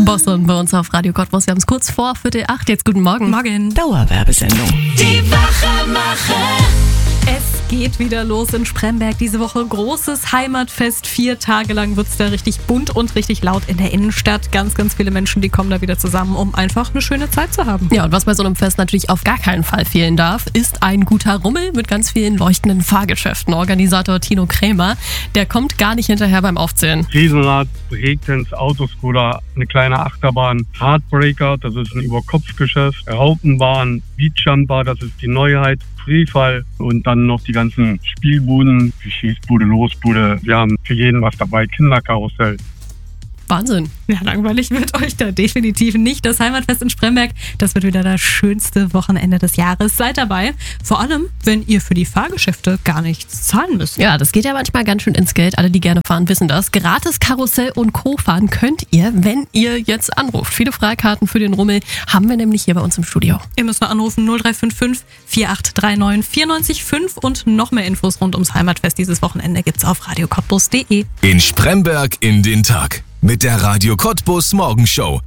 Bosse bei uns auf Radio Cottbus. Wir haben es kurz vor 7:45. Jetzt guten Morgen. Morgen. Dauerwerbesendung. Die Wachermacher. Es geht wieder los in Spremberg. Diese Woche großes Heimatfest. 4 Tage lang wird es da richtig bunt und richtig laut in der Innenstadt. Ganz, ganz viele Menschen, die kommen da wieder zusammen, um einfach eine schöne Zeit zu haben. Ja, und was bei so einem Fest natürlich auf gar keinen Fall fehlen darf, ist ein guter Rummel mit ganz vielen leuchtenden Fahrgeschäften. Organisator Tino Krämer, der kommt gar nicht hinterher beim Aufzählen. Riesenrad, Breakdance, Autoscooter, eine kleine Achterbahn, Heartbreaker, das ist ein Überkopfgeschäft, Raupenbahn, Beachjumper, das ist die Neuheit, Freefall und dann noch die ganzen Spielbuden, wie Schießbude, Losbude. Wir haben für jeden was dabei, Kinderkarussell. Wahnsinn. Ja, langweilig wird euch da definitiv nicht. Das Heimatfest in Spremberg, das wird wieder das schönste Wochenende des Jahres. Seid dabei, vor allem, wenn ihr für die Fahrgeschäfte gar nichts zahlen müsst. Ja, das geht ja manchmal ganz schön ins Geld. Alle, die gerne fahren, wissen das. Gratis Karussell und Co. fahren könnt ihr, wenn ihr jetzt anruft. Viele Freikarten für den Rummel haben wir nämlich hier bei uns im Studio. Ihr müsst nur anrufen 0355 4839 94 und noch mehr Infos rund ums Heimatfest dieses Wochenende gibt's auf radiocottbus.de. In Spremberg in den Tag mit der Radio Cottbus Morgenshow.